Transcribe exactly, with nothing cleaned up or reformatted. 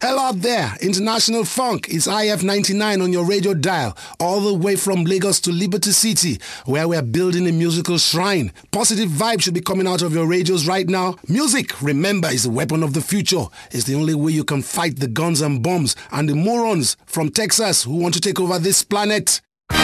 Hello out there, International Funk. It's I F ninety-nine on your radio dial, all the way from Lagos to Liberty City, where we're building a musical shrine. Positive vibes should be coming out of your radios right now. Music, remember, is the weapon of the future. It's the only way you can fight the guns and bombs and the morons from Texas who want to take over this planet.